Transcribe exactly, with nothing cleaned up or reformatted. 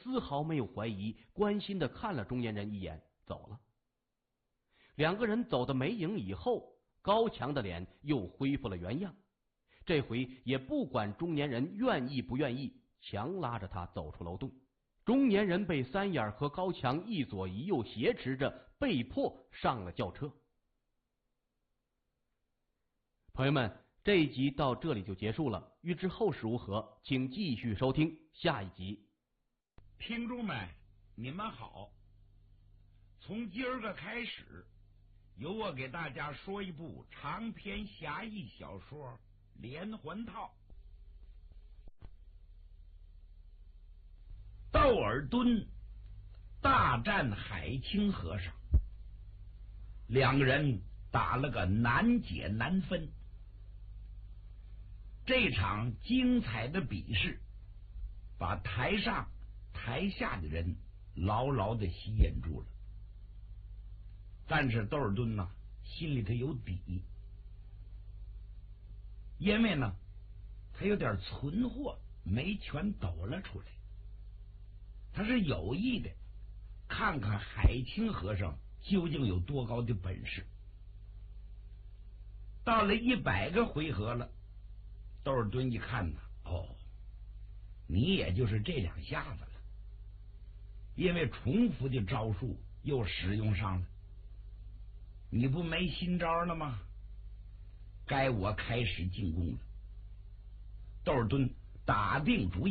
丝毫没有怀疑，关心的看了中年人一眼，走了。两个人走到梅营以后，高强的脸又恢复了原样，这回也不管中年人愿意不愿意，强拉着他走出楼洞。中年人被三眼和高强一左一右挟持着，被迫上了轿车。朋友们，这一集到这里就结束了，欲知后事如何，请继续收听下一集。 听众们，你们好，从今儿个开始，由我给大家说一部长篇侠义小说《连环套》。窦尔敦大战海清和尚，两个人打了个难解难分。这场精彩的比试把台上台下的人牢牢的吸引住了，但是窦尔敦呢，心里头有底，因为呢，他有点存货没全抖了出来，他是有意的看看海清和尚究竟有多高的本事。到了一百个回合了，窦尔敦一看呢，哦，你也就是这两下子了，因为重复的招数又使用上了，你不没新招了吗？该我开始进攻了。窦尔敦打定主意。